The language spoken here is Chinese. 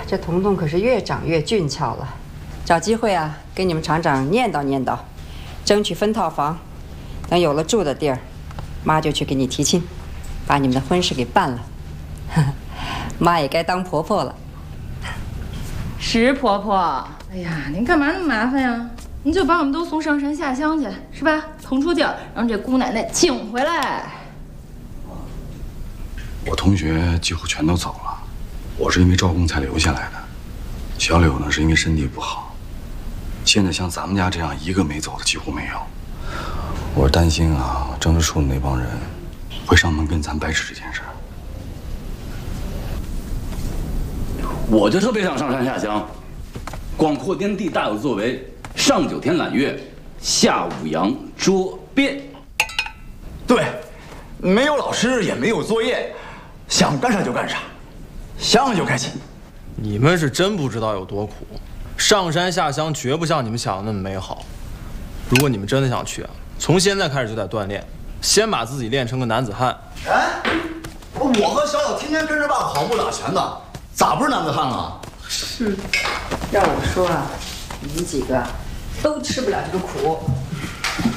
这彤彤可是越长越俊俏了，找机会啊，给你们厂长念叨念叨，争取分套房。等有了住的地儿，妈就去给你提亲，把你们的婚事给办了。妈也该当婆婆了。 是婆婆。哎呀，您干嘛那么麻烦呀？您就把我们都送上山下乡去，是吧？腾出地儿，让这姑奶奶请回来。 我同学几乎全都走了，我是因为招工才留下来的。小柳呢，是因为身体不好。现在像咱们家这样一个没走的几乎没有。我是担心啊，政治处的那帮人会上门跟咱掰扯这件事儿。 我就特别想上山下乡，广阔天地大有作为，上九天揽月，下五洋捉鳖。 对，没有老师也没有作业，想干啥就干啥，想想就开心。 你们是真不知道有多苦，上山下乡绝不像你们想的那么美好。如果你们真的想去啊，从现在开始就得锻炼，先把自己练成个男子汉。 哎，我和小小天天跟着爸跑步打拳的，咋不是男子汉了？ 是，要我说啊，你们几个都吃不了这个苦。